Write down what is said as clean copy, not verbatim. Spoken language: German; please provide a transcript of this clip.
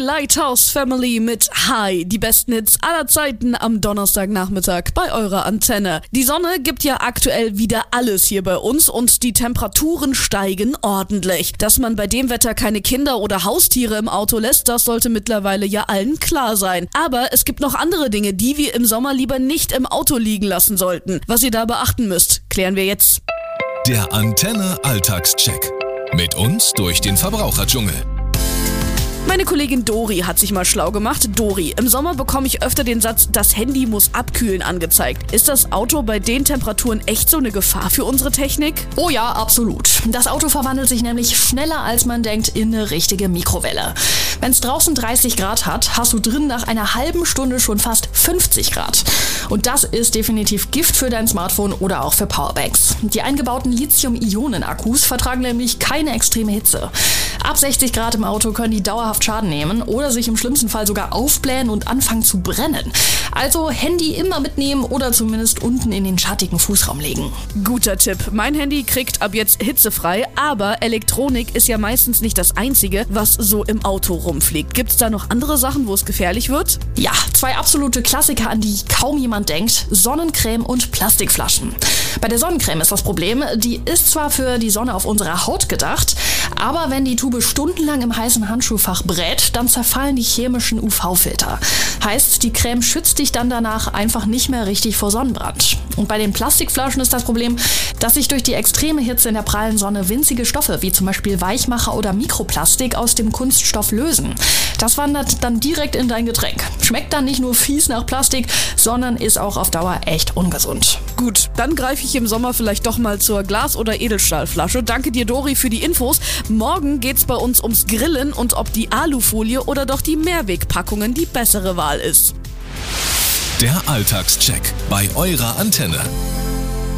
Lighthouse Family mit Hi, die besten Hits aller Zeiten am Donnerstagnachmittag bei eurer Antenne. Die Sonne gibt ja aktuell wieder alles hier bei uns und die Temperaturen steigen ordentlich. Dass man bei dem Wetter keine Kinder oder Haustiere im Auto lässt, das sollte mittlerweile ja allen klar sein. Aber es gibt noch andere Dinge, die wir im Sommer lieber nicht im Auto liegen lassen sollten. Was ihr da beachten müsst, klären wir jetzt. Der Antenne Alltagscheck. Mit uns durch den Verbraucherdschungel. Meine Kollegin Dori hat sich mal schlau gemacht. Dori, im Sommer bekomme ich öfter den Satz, das Handy muss abkühlen angezeigt. Ist das Auto bei den Temperaturen echt so eine Gefahr für unsere Technik? Oh ja, absolut. Das Auto verwandelt sich nämlich schneller als man denkt in eine richtige Mikrowelle. Wenn es draußen 30 Grad hat, hast du drin nach einer halben Stunde schon fast 50 Grad. Und das ist definitiv Gift für dein Smartphone oder auch für Powerbanks. Die eingebauten Lithium-Ionen-Akkus vertragen nämlich keine extreme Hitze. Ab 60 Grad im Auto können die dauerhaft Schaden nehmen oder sich im schlimmsten Fall sogar aufblähen und anfangen zu brennen. Also Handy immer mitnehmen oder zumindest unten in den schattigen Fußraum legen. Guter Tipp. Mein Handy kriegt ab jetzt hitzefrei, aber Elektronik ist ja meistens nicht das Einzige, was so im Auto rumfliegt. Gibt's da noch andere Sachen, wo es gefährlich wird? Ja, zwei absolute Klassiker, an die kaum jemand denkt: Sonnencreme und Plastikflaschen. Bei der Sonnencreme ist das Problem, die ist zwar für die Sonne auf unserer Haut gedacht, aber wenn die Tube stundenlang im heißen Handschuhfach brät, dann zerfallen die chemischen UV-Filter. Heißt, die Creme schützt dich dann danach einfach nicht mehr richtig vor Sonnenbrand. Und bei den Plastikflaschen ist das Problem, dass sich durch die extreme Hitze in der prallen Sonne winzige Stoffe wie zum Beispiel Weichmacher oder Mikroplastik aus dem Kunststoff lösen. Das wandert dann direkt in dein Getränk. Schmeckt dann nicht nur fies nach Plastik, sondern ist auch auf Dauer echt ungesund. Gut, dann greife ich im Sommer vielleicht doch mal zur Glas- oder Edelstahlflasche. Danke dir, Dori, für die Infos. Morgen geht's bei uns ums Grillen und ob die Alufolie oder doch die Mehrwegpackungen die bessere Wahl ist. Der Alltagscheck bei eurer Antenne.